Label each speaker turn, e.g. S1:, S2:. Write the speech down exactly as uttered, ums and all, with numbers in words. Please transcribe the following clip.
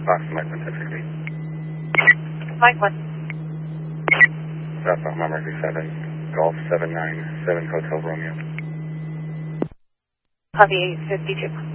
S1: Fox Mike one six six eight.
S2: Mike one.
S1: Southbound Mama seven, Golf seven nine seven Hotel Romeo.
S2: Copy eight fifty-two.